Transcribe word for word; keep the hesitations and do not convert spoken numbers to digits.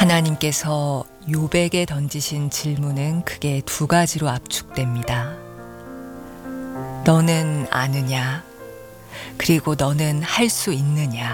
하나님께서 욥에게 던지신 질문은 크게 두 가지로 압축됩니다. 너는 아느냐? 그리고 너는 할 수 있느냐?